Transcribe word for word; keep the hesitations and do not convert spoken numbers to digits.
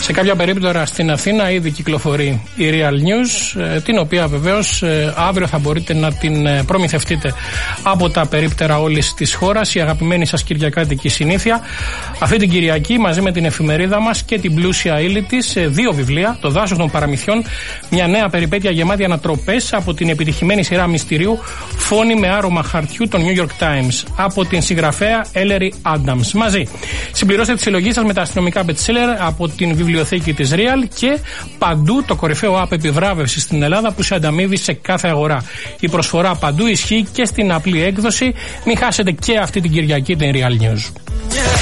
Σε κάποια περίπτωση στην Αθήνα ήδη κυκλοφορεί η Real News, την οποία βεβαίως αύριο θα μπορείτε να την προμηθευτείτε από τα περίπτερα όλης της χώρας, η αγαπημένη σας κυριακάτικη συνήθεια. Αυτή την Κυριακή μαζί με την εφημερίδα μας και την πλούσια ύλη της, δύο βιβλία, Το δάσος των παραμυθιών, μια νέα περιπέτεια γεμάτη ανατροπές από την επιτυχημένη σειρά μυστηρίου Φόνοι με άρωμα χαρτιού των New York Times, από την συγγραφέα Ellery Adams. Μαζί συμπληρώστε τη συλλογή σας με τα αστυνομικά bestseller από την βιβλιοθήκη της Real και παντού το κορυφαίο app επιβράβευση στην Ελλάδα που σε ανταμείβει σε κάθε αγορά. Η προσφορά παντού ισχύει και στην απλή έκδοση. Μην χάσετε και αυτή την Κυριακή την Real News.